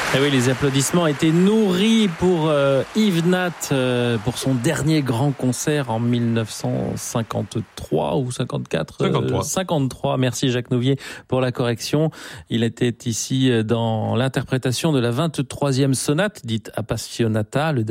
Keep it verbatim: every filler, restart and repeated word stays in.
Et oui, les applaudissements étaient nourris pour euh, Yves Nat euh, pour son dernier grand concert en mille neuf cent cinquante-trois ou cinquante-quatre. cinquante-trois. Euh, cinquante-trois. Merci Jacques Nouvier pour la correction. Il était ici dans l'interprétation de la vingt-troisième sonate dite Appassionata, le